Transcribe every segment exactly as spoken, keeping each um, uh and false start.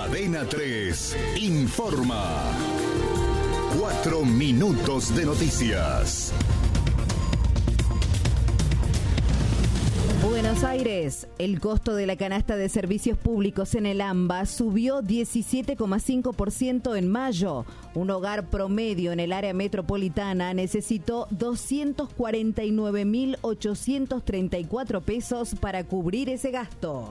Cadena tres informa. Cuatro minutos de noticias. Buenos Aires, el costo de la canasta de servicios públicos en el AMBA subió diecisiete coma cinco por ciento en mayo. Un hogar promedio en el área metropolitana necesitó doscientos cuarenta y nueve mil ochocientos treinta y cuatro pesos para cubrir ese gasto.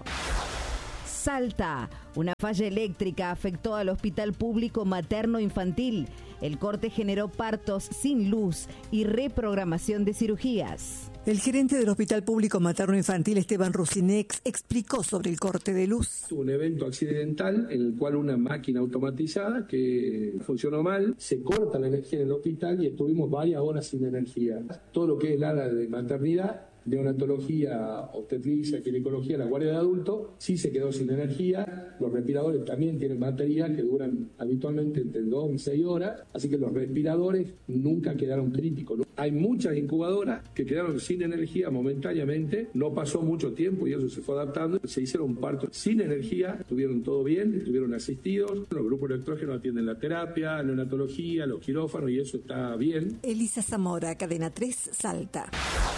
Salta, una falla eléctrica afectó al Hospital Público Materno Infantil. El corte generó partos sin luz y reprogramación de cirugías. El gerente del Hospital Público Materno Infantil, Esteban Rusinex, explicó sobre el corte de luz. Tuvo un evento accidental en el cual una máquina automatizada que funcionó mal, se corta la energía en el hospital y estuvimos varias horas sin energía. Todo lo que es el área de maternidad, neonatología, obstetricia, ginecología, la guardia de adultos, sí se quedó sin energía. Los respiradores también tienen baterías que duran habitualmente entre dos y seis horas, así que los respiradores nunca quedaron críticos, ¿no? Hay muchas incubadoras que quedaron sin energía momentáneamente, no pasó mucho tiempo y eso se fue adaptando, se hicieron partos sin energía, estuvieron todo bien, estuvieron asistidos, los grupos electrógenos atienden la terapia, la neonatología, los quirófanos y eso está bien. Elisa Zamora, Cadena tres, Salta.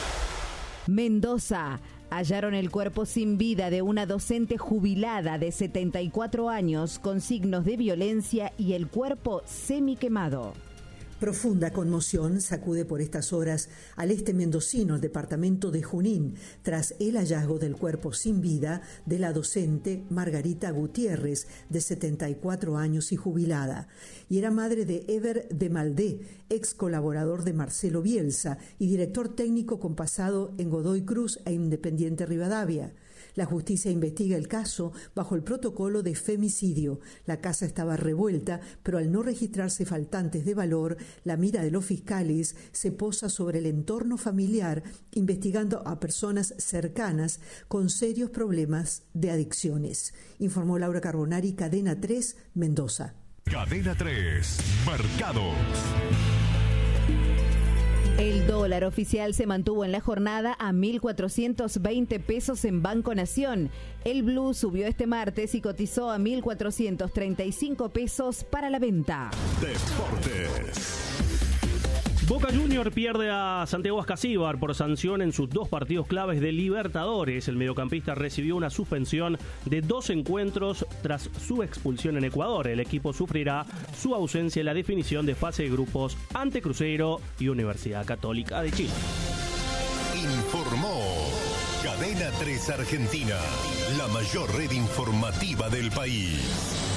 Mendoza, hallaron el cuerpo sin vida de una docente jubilada de setenta y cuatro años con signos de violencia y el cuerpo semiquemado. Profunda conmoción sacude por estas horas al este mendocino, el departamento de Junín, tras el hallazgo del cuerpo sin vida de la docente Margarita Gutiérrez, de setenta y cuatro años y jubilada. Y era madre de Ever de Maldé, ex colaborador de Marcelo Bielsa y director técnico con pasado en Godoy Cruz e Independiente Rivadavia. La justicia investiga el caso bajo el protocolo de femicidio. La casa estaba revuelta, pero al no registrarse faltantes de valor, la mira de los fiscales se posa sobre el entorno familiar, investigando a personas cercanas con serios problemas de adicciones. Informó Laura Carbonari, Cadena tres, Mendoza. Cadena tres, mercados. El dólar oficial se mantuvo en la jornada a mil cuatrocientos veinte pesos en Banco Nación. El blue subió este martes y cotizó a mil cuatrocientos treinta y cinco pesos para la venta. Deportes. Boca Juniors pierde a Santiago Ascasíbar por sanción en sus dos partidos claves de Libertadores. El mediocampista recibió una suspensión de dos encuentros tras su expulsión en Ecuador. El equipo sufrirá su ausencia en la definición de fase de grupos ante Cruzeiro y Universidad Católica de Chile. Informó Cadena tres Argentina, la mayor red informativa del país.